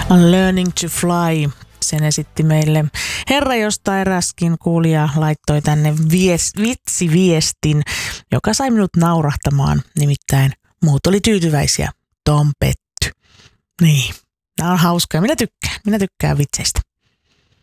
Learning to Fly. Sen esitti meille herra, josta eräskin kuulija laittoi tänne vitsiviestin, joka sai minut naurahtamaan. Nimittäin muut oli tyytyväisiä. Tom petty. Niin, nämä on hauskoja. Minä tykkään vitseistä.